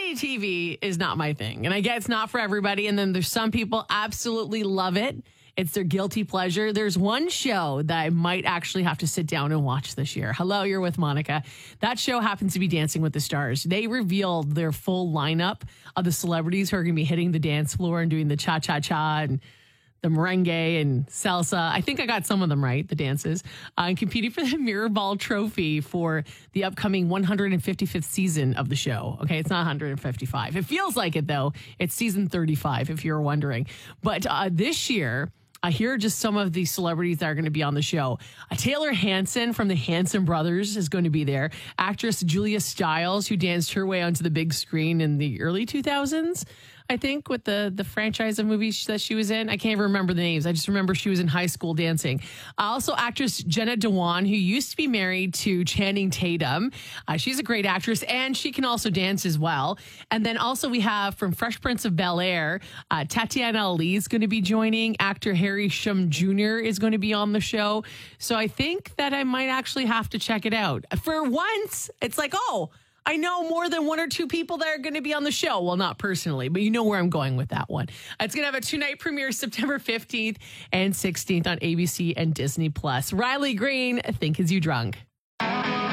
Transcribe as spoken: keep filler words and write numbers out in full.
reality T V is not my thing. And I get it's not for everybody. And then there's some people absolutely love it. It's their guilty pleasure. There's one show that I might actually have to sit down and watch this year. Hello, you're with Monica. That show happens to be Dancing with the Stars. They revealed their full lineup of the celebrities who are going to be hitting the dance floor and doing the cha-cha-cha and the merengue and salsa. I think I got some of them right, the dances. Uh, and competing for the Mirrorball Trophy for the upcoming one hundred fifty-fifth season of the show. Okay, it's not one hundred fifty-five. It feels like it, though. It's season thirty-five, if you're wondering. But uh, this year, I hear just some of the celebrities that are going to be on the show. Uh, Taylor Hanson from the Hanson Brothers is going to be there. Actress Julia Stiles, who danced her way onto the big screen in the early two thousands. I think, with the, the franchise of movies that she was in. I can't even remember the names. I just remember she was in high school dancing. Uh, also, actress Jenna Dewan, who used to be married to Channing Tatum. Uh, she's a great actress, and she can also dance as well. And then also we have from Fresh Prince of Bel-Air, uh, Tatiana Ali is going to be joining. Actor Harry Shum Junior is going to be on the show. So I think that I might actually have to check it out. For once, it's like, oh, I know more than one or two people that are going to be on the show. Well, not personally, but you know where I'm going with that one. It's going to have a two-night premiere September fifteenth and sixteenth on A B C and Disney Plus. Riley Green, Think As You Drunk.